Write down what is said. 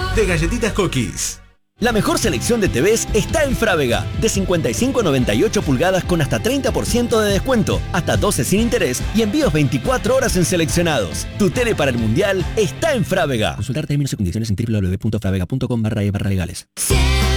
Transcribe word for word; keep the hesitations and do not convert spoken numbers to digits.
de Galletitas Cookies. La mejor selección de T Vs está en Frávega, de cincuenta y cinco a noventa y ocho pulgadas con hasta treinta por ciento de descuento, hasta doce sin interés y envíos veinticuatro horas en seleccionados. Tu tele para el Mundial está en Frávega. Consultar términos y condiciones en doble u doble u doble u punto fravega punto com barra e barra legales.